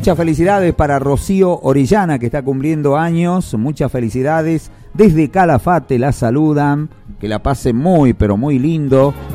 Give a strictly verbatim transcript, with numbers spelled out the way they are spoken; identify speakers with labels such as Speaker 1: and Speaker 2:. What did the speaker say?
Speaker 1: muchas felicidades para Rocío Orellana, que está cumpliendo años. Muchas felicidades. Desde Calafate la saludan. Que la pase muy, pero muy lindo.